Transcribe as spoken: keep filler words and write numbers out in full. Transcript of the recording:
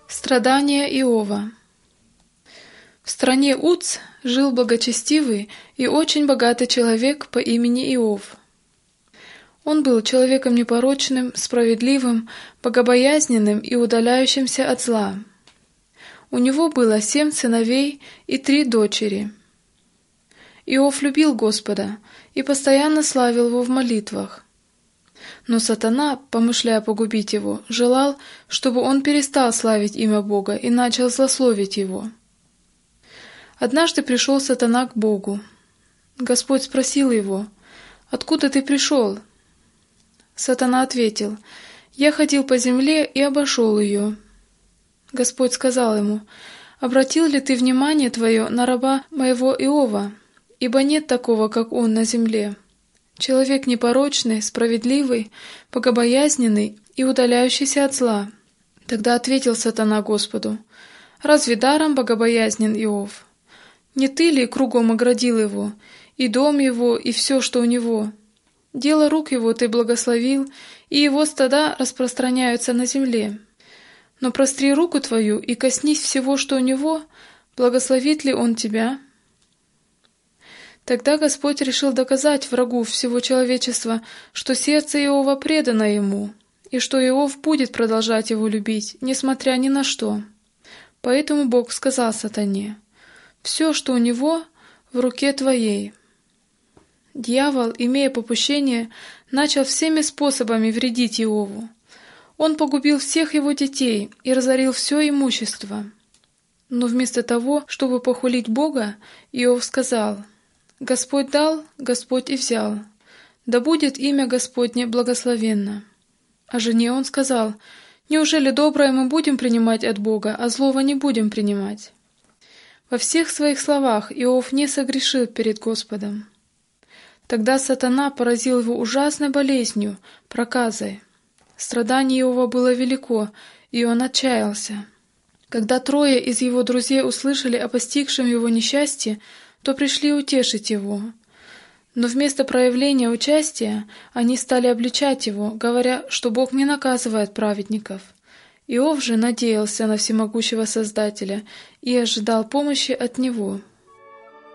Страдания Иова. В стране Уц жил благочестивый и очень богатый человек по имени Иов. Он был человеком непорочным, справедливым, богобоязненным и удаляющимся от зла. У него было семь сыновей и три дочери. Иов любил Господа и постоянно славил его в молитвах. Но сатана, помышляя погубить его, желал, чтобы он перестал славить имя Бога и начал злословить его. Однажды пришел сатана к Богу. Господь спросил его: «Откуда ты пришел?» Сатана ответил: «Я ходил по земле и обошел ее». Господь сказал ему: «Обратил ли ты внимание твое на раба моего Иова? Ибо нет такого, как он на земле. Человек непорочный, справедливый, богобоязненный и удаляющийся от зла». Тогда ответил сатана Господу: «Разве даром богобоязнен Иов? Не ты ли кругом оградил его, и дом его, и все, что у него? Дело рук его ты благословил, и его стада распространяются на земле. Но простри руку твою и коснись всего, что у него, благословит ли он тебя?» Тогда Господь решил доказать врагу всего человечества, что сердце Иова предано ему, и что Иов будет продолжать его любить, несмотря ни на что. Поэтому Бог сказал сатане: «Все, что у него, в руке твоей». Дьявол, имея попущение, начал всеми способами вредить Иову. Он погубил всех его детей и разорил все имущество. Но вместо того, чтобы похвалить Бога, Иов сказал: «Господь дал, Господь и взял. Да будет имя Господне благословенно». О жене он сказал: «Неужели доброе мы будем принимать от Бога, а злого не будем принимать?» Во всех своих словах Иов не согрешил перед Господом. Тогда сатана поразил его ужасной болезнью, проказой. Страдание Иова было велико, и он отчаялся. Когда трое из его друзей услышали о постигшем его несчастье, то пришли утешить его. Но вместо проявления участия они стали обличать его, говоря, что Бог не наказывает праведников. Иов же надеялся на всемогущего Создателя и ожидал помощи от Него.